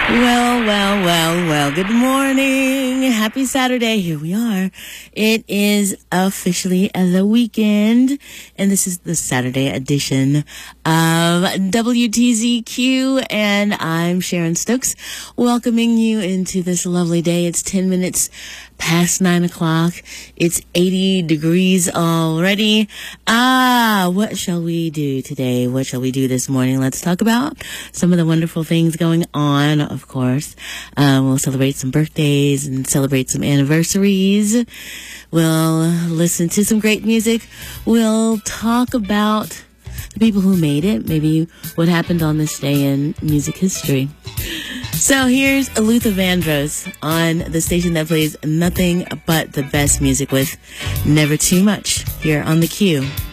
Well. Good morning. Happy Saturday. Here we are. It is officially the weekend, and this is the Saturday edition of WTZQ, and I'm Sharon Stokes, welcoming you into this lovely day. It's 10 minutes past 9 o'clock. It's 80 degrees already. What shall we do today? What shall we do this morning? Let's talk about some of the wonderful things going on, of course. We'll celebrate some birthdays and celebrate some anniversaries. We'll listen to some great music. We'll talk about the people who made it, maybe what happened on this day in music history. So here's Luther Vandross on the station that plays nothing but the best music with Never Too Much here on The Q.